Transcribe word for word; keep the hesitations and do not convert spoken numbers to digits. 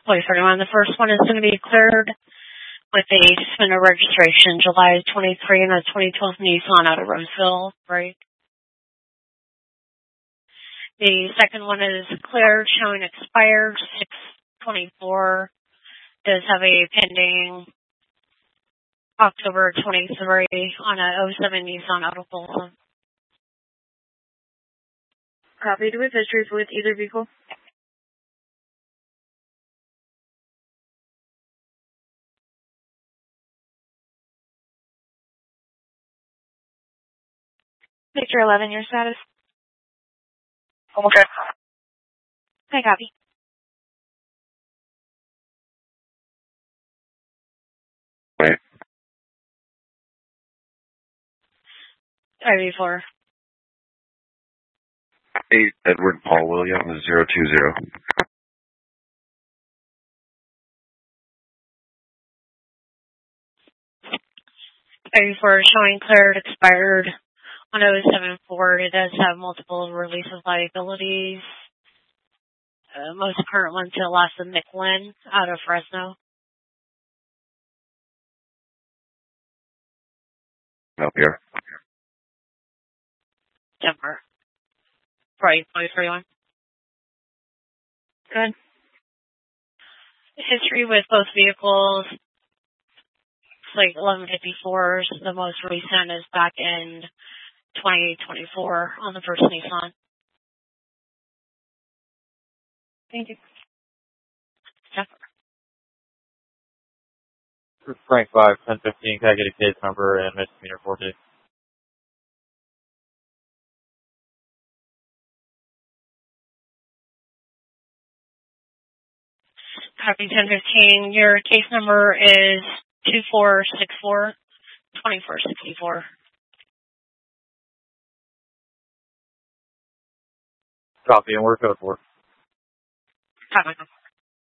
Point thirty-one. The first one is going to be cleared with a suspended registration, July twenty-third, and a twenty twelve Nissan out of Roseville, right? The second one is cleared, showing expired six twenty-four. Does have a pending October twenty-third on a oh seven Nissan Autopilot. Copy. Do we have histories with either vehicle? Picture eleven, your status? I'm okay. Okay, copy. Wait. I V four. eight Edward Paul Williams, zero two zero. I V four showing cleared, expired on oh seven Ford. It does have multiple release of liabilities. Uh, most current one to last of McLin out of Fresno. Up here. Denver. Right, twenty thirty-one. Good. History with both vehicles. It's like eleven fifty-fours. The most recent is back in twenty twenty-four on the first Nissan. Thank you. Denver. Frank five, ten fifteen, can I get a case number and misdemeanor forty? Copy ten fifteen. Your case number is two four six four, two four six four. Copy, and we're code for. Copy.